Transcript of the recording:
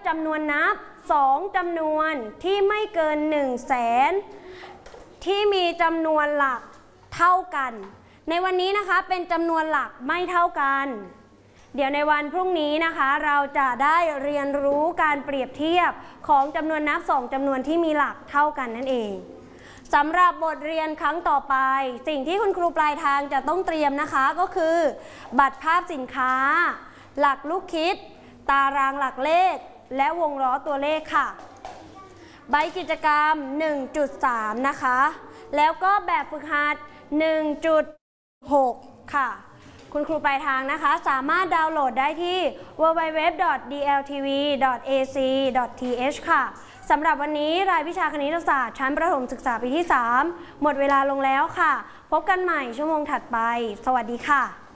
จำนวนนับ2จำนวนที่ไม่เกิน100,000ที่มีจำนวนหลักเท่ากันในวันนี้นะคะเป็นจำนวนหลักไม่เท่ากันเดี๋ยวในวันพรุ่งนี้นะคะเราจะได้เรียนรู้การเปรียบเทียบของจำนวนนับ2จำนวนที่มีหลักเท่ากันนั่นเองสำหรับบทเรียนครั้งต่อไปสิ่งที่คุณครูปลายทางจะต้องเตรียมนะคะก็คือบัตรภาพสินค้าหลักลูกคิดตารางหลักเลขและวงล้อตัวเลขค่ะใบกิจกรรม 1.3 นะคะแล้วก็แบบฝึกหัด 1.6 ค่ะคุณครูปลายทางนะคะสามารถดาวน์โหลดได้ที่ www.dltv.ac.th ค่ะสำหรับวันนี้รายวิชาคณิตศาสตร์ชั้นประถมศึกษาปีที่ 3 หมดเวลาลงแล้วค่ะพบกันใหม่ชั่วโมงถัดไปสวัสดีค่ะ